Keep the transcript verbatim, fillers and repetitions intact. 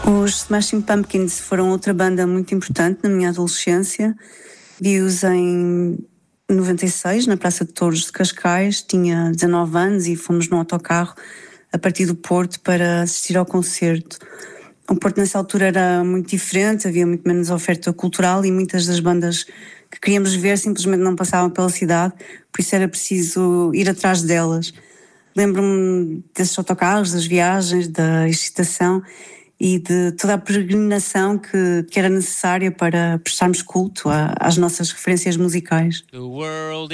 Os Smashing Pumpkins foram outra banda muito importante na minha adolescência. Vi-os em noventa e seis, na Praça de Touros de Cascais. Tinha dezanove anos e fomos num autocarro a partir do Porto para assistir ao concerto. O Porto nessa altura era muito diferente, havia muito menos oferta cultural e muitas das bandas que queríamos ver simplesmente não passavam pela cidade, por isso era preciso ir atrás delas. Lembro-me desses autocarros, das viagens, da excitação e de toda a peregrinação que, que era necessária para prestarmos culto a, às nossas referências musicais. The world